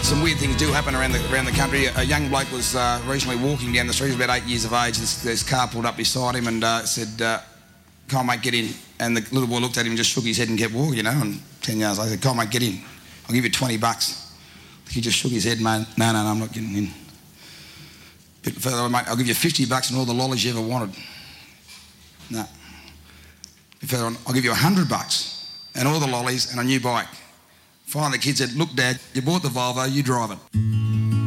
Some weird things do happen around the country. A young bloke was recently walking down the street. He was about 8 years of age. This car pulled up beside him and said, "Come on, mate, get in." And the little boy looked at him and just shook his head and kept walking, you know. And 10 yards later, "Come on, mate, get in. I'll give you $20. He just shook his head, mate. No, I'm not getting in. A bit further on, mate, "I'll give you $50 and all the lollies you ever wanted." No. A bit further on, "I'll give you $100 and all the lollies and a new bike." Finally, the kid said, "Look, Dad, you bought the Volvo, you drive it."